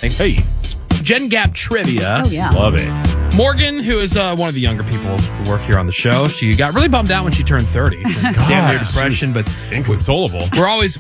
Hey, Gen Gap trivia. Oh, yeah. love it. Morgan, who is one of the younger people who work here on the show, she got really bummed out when she turned 30. Damn near depression, but Inconsolable. we're always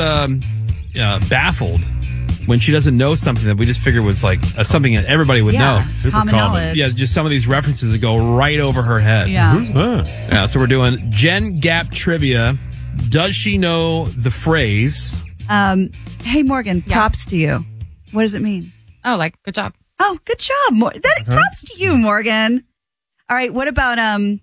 baffled when she doesn't know something that we just figured was like something that everybody would know. Super common common. knowledge. Yeah, just some of these references that go right over her head. Yeah. Huh. Yeah, so we're doing Gen Gap trivia. Does she know the phrase? Hey, Morgan, props to you. What does it mean? Oh, like, good job. Oh, good job. Props to you, Morgan. All right. What about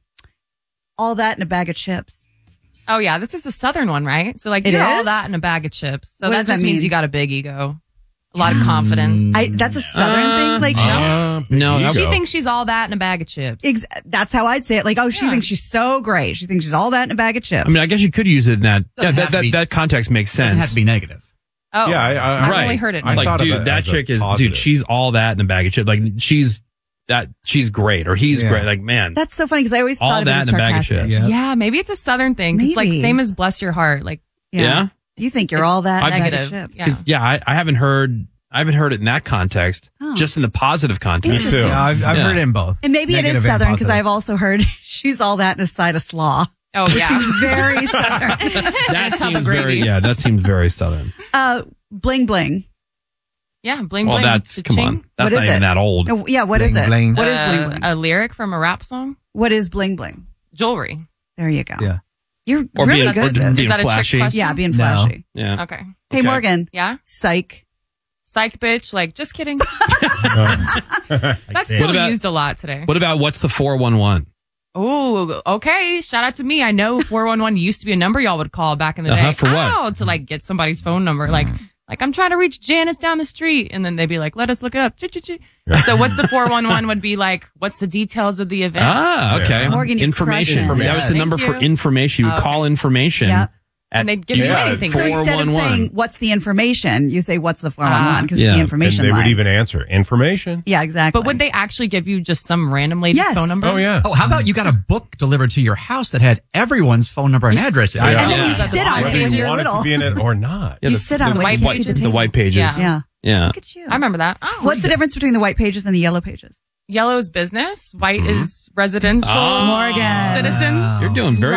all that in a bag of chips? Oh, yeah. This is a Southern one, right? So, like, It you're all is? that in a bag of chips. So What that does that just means mean? you got a big ego, a lot of confidence. That's a Southern thing. Like, No, ego. She thinks she's all that in a bag of chips. that's how I'd say it. Like, oh, she thinks she's so great. She thinks she's all that in a bag of chips. I mean, I guess you could use it in that. Yeah, Doesn't have to be- that context makes sense. Doesn't have to be negative. Oh, Yeah, I've right. only heard it. I Like, thought of dude, it that as a chick is, positive. dude, she's all that in a bag of chips. Like, she's great, or he's Yeah. great. Like, man, That's so funny because I always all thought of that it as in a bag of sarcastic. chips. Yeah, maybe it's a Southern thing. Because, like, Maybe. same as bless your heart. Like, Yeah? You think you're It's all that in a bag of negative. chips. Yeah. 'Cause, yeah, I haven't heard it in that context. Oh. Just in the positive context. Interesting. too. Yeah, I've Yeah. heard it in both. And maybe it Negative is and Southern because positive. I've also heard she's all that in a side of slaw. oh, yeah. She's very Southern. That It's all the seems very, gravy. yeah, that seems very Southern. Bling bling. Yeah, bling, Well, bling. that's, come cha-ching. on. That's What not is even it? that old. No, yeah, what is Bling, it? bling. What is bling bling? A lyric from a rap song? What is bling bling? Jewelry. There you go. Yeah. You're Or really being, good at this. Is being that a trick flashy. question? Yeah, being No. flashy. Yeah. Okay. Hey, Okay. Morgan. Yeah? Psych. Psych bitch. Like, just kidding. That's still about- used a lot today. What about what's the 411? Oh, okay. Shout out to me. I know 411 used to be a number y'all would call back in the day. For what? Oh, to like get somebody's phone number. Like I'm trying to reach Janice down the street. And then they'd be like, let us look it up. So what's the 411 would be like, what's the details of the event? Ah, okay. Yeah. Morgan, you information. crushed it. That was the Thank number for you. information. You would call information. Yep. And they'd give you Yeah, anything. So instead of 411. saying what's the information, you say what's the 411 because Yeah. it's the And information they line. would even answer information. Yeah, exactly. But would they actually give you just some random lady's Yes. phone number? Oh, yeah. Oh, how about you got a book delivered to your house that had everyone's phone number and address in it? Yeah. And then you Yeah. sit on it Whether when you you're want it little. to be in it or not. Yeah, You sit on it when white you can't see pages. the The table. white pages. Yeah. Yeah. Yeah. Look at you. I remember that. Oh, What's the difference between the white pages and the yellow pages? Yellow is business. White is residential. Oh. Morgan. Citizens. You're doing very